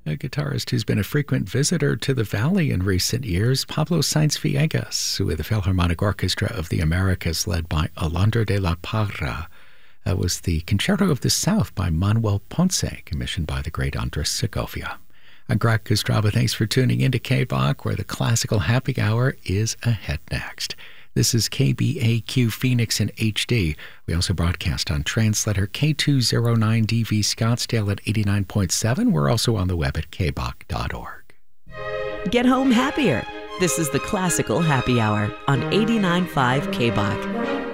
A guitarist who's been a frequent visitor to the Valley in recent years, Pablo Sainz Villegas, with the Philharmonic Orchestra of the Americas led by Alondra de la Parra. That was the Concerto of the South by Manuel Ponce, commissioned by the great Andres Segovia. I'm Greg Kostraba. Thanks for tuning into KBOC, where the Classical Happy Hour is ahead next. This is KBAQ Phoenix in HD. We also broadcast on translator K209DV Scottsdale at 89.7. We're also on the web at kbok.org. Get home happier. This is the Classical Happy Hour on 89.5 KBOC.